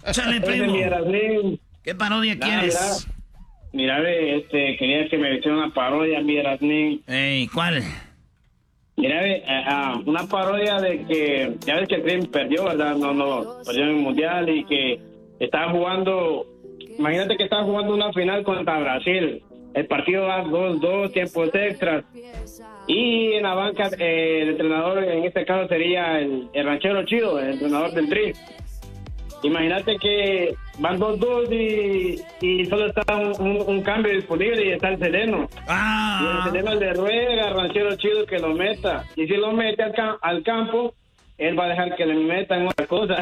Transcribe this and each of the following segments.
Chale, primo. ¿Qué parodia quieres? Mira, quería que me hiciera una parodia, mi Erasnín. Ey, ¿cuál? Mira, una parodia de que, ya ves que el Dream perdió, ¿verdad? No, perdió en el Mundial y que estaba jugando, imagínate que estaba jugando una final contra Brasil. El partido va 2-2, tiempos extras. Y en la banca, el entrenador en este caso sería el ranchero chido, el entrenador del Dream. Imagínate que van 2-2 y solo está un cambio disponible y está el Seleno. Y el Seleno le ruega al ranchero chido que lo meta. Y si lo mete al campo, él va a dejar que le metan otra cosa.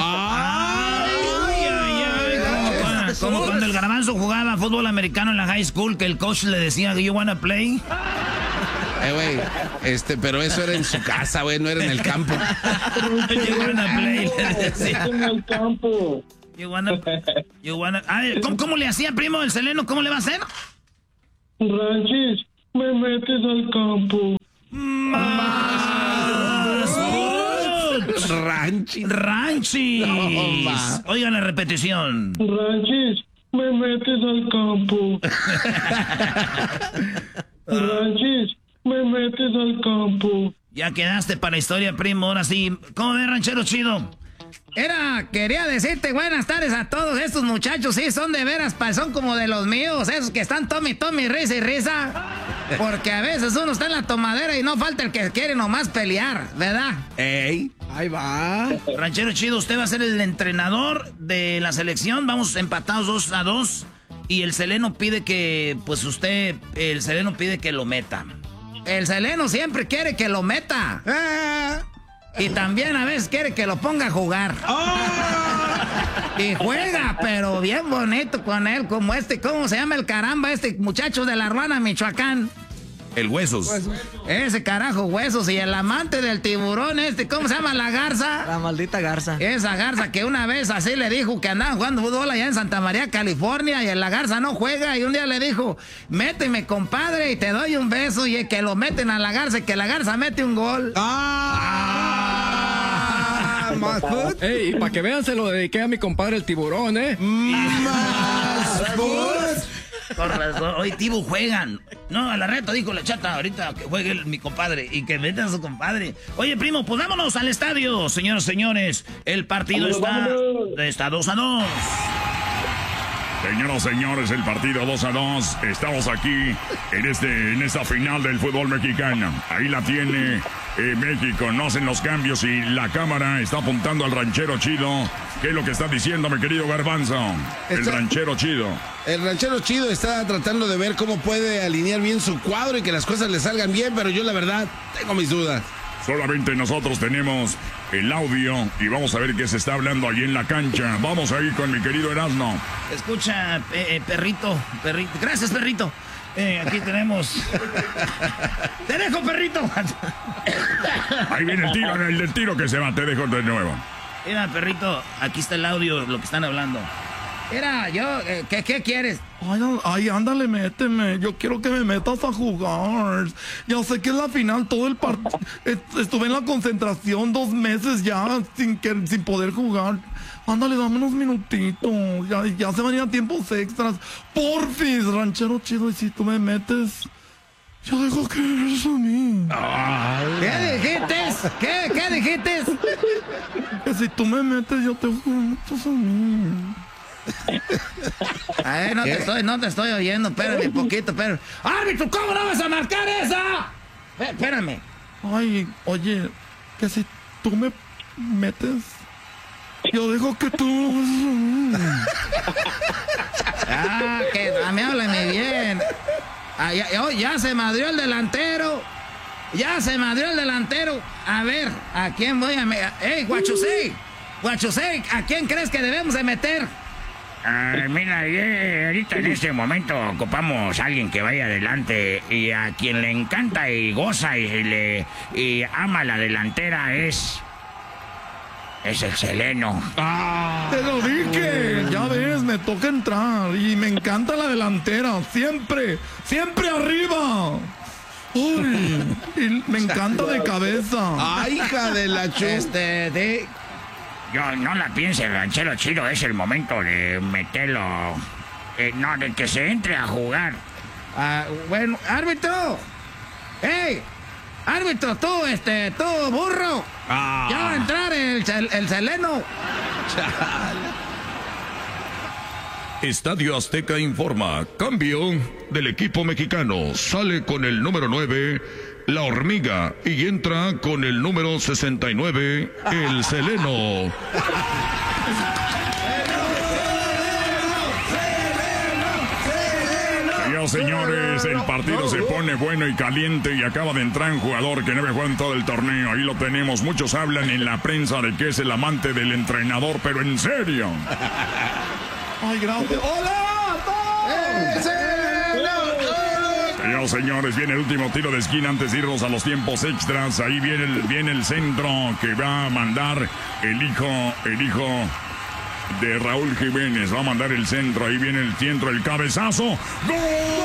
Como cuando el Garbanzo jugaba fútbol americano en la high school, que el coach le decía, "You wanna play?" Güey, pero eso era en su casa, güey, no era en el campo. You wanna play, le decía. En el campo. You wanna... ¿Cómo le hacía, primo, el Seleno? ¿Cómo le va a hacer? Ranchis, me metes al campo. Ranchis. Oigan la repetición. Ranchis, me metes al campo. Ranchis, me metes al campo. Ya quedaste para la historia, primo. Ahora sí. ¿Cómo ves, ranchero chido? Quería decirte buenas tardes a todos estos muchachos. Sí, son de veras, son como de los míos. Esos que están tome, risa y risa. Porque a veces uno está en la tomadera y no falta el que quiere nomás pelear, ¿verdad? Ey, ahí va. Ranchero chido, usted va a ser el entrenador de la selección. Vamos empatados 2-2. Y el Seleno pide que, el Seleno pide que lo meta. El Seleno siempre quiere que lo meta. Y también a veces quiere que lo ponga a jugar. Y juega, pero bien bonito con él, como ¿cómo se llama el caramba? Muchacho de la Ruana, Michoacán. El Huesos. Ese carajo, Huesos. Y el amante del tiburón, ¿cómo se llama la garza? La maldita garza. Esa garza que una vez así le dijo que andaban jugando fútbol allá en Santa María, California, y la garza no juega, y un día le dijo, méteme, compadre, y te doy un beso, y que lo meten a la garza, y que la garza mete un gol. Ey, y para que vean, se lo dediqué a mi compadre el tiburón, Con razón, hoy Tibu juegan. No, a la reta dijo la chata ahorita que juegue mi compadre y que metan a su compadre. Oye, primo, pues vámonos al estadio, señoras y señores. El partido está 2-2. Señoras y señores, el partido 2-2. Estamos aquí en esta final del fútbol mexicano. Ahí la tiene México. No hacen los cambios y la cámara está apuntando al ranchero chido. ¿Qué es lo que está diciendo, mi querido Garbanzo? El ranchero chido. El ranchero chido está tratando de ver cómo puede alinear bien su cuadro y que las cosas le salgan bien, pero yo la verdad tengo mis dudas. Solamente nosotros tenemos el audio y vamos a ver qué se está hablando allí en la cancha. Vamos ahí con mi querido Erasmo. Escucha, perrito. Gracias, perrito. Aquí tenemos... ¡Te dejo, perrito! Ahí viene el tiro que se va. Te dejo de nuevo. Mira, perrito, aquí está el audio, lo que están hablando. Mira, ¿qué quieres? Ay, ándale, méteme. Yo quiero que me metas a jugar. Ya sé que es la final, todo el partido. Estuve en la concentración 2 meses ya sin poder jugar. Ándale, dame unos minutitos. Ya se van a ir a tiempos extras. Porfis, ranchero chido, y si tú me metes... Yo dejo que eres a mí. ¿Qué dijiste? ¿Qué dijiste? Que si tú me metes, yo te dejo que me metas a mí. No te estoy oyendo, espérame un poquito, pero... ¡Árbitro, cómo no vas a marcar esa! Espérame. Ay, oye, que si tú me metes, yo dejo que tú... Que a mí háblame bien. Ya se madrió el delantero. A ver, ¿a quién voy a meter? ¡Ey, Guachusei! ¿A quién crees que debemos de meter? Mira, ahorita en este momento ocupamos a alguien que vaya adelante y a quien le encanta y goza y ama la delantera es el Seleno. Te lo dije, ya ves, me toca entrar y me encanta la delantera, siempre arriba. Uy, y me encanta de cabeza. Ay, hija de la yo no la piense, ranchero chido, es el momento de meterlo, no, de que se entre a jugar. Bueno, árbitro. ¡Ey! Árbitro, tú burro. Ya va a entrar el Seleno. Estadio Azteca informa, cambio del equipo mexicano, sale con el número 9, la Hormiga, y entra con el número 69, el Seleno. Señores, el partido se pone bueno y caliente y acaba de entrar un jugador que no había jugado en todo el torneo. Ahí lo tenemos. Muchos hablan en la prensa de que es el amante del entrenador, pero en serio. Ay, gracias. ¡Hola! Señores, viene el último tiro de esquina antes de irnos a los tiempos extras. Ahí viene el centro que va a mandar el hijo de Raúl Jiménez. Va a mandar el centro. Ahí viene el centro, el cabezazo. ¡Gol!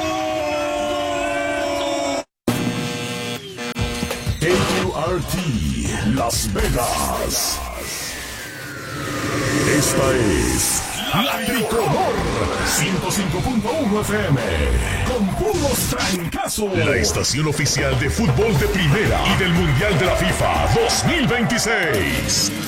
KQRT Las Vegas. Esta es La Tricolor 105.1 FM. Con puros trancazos. La estación oficial de fútbol de primera y del Mundial de la FIFA 2026.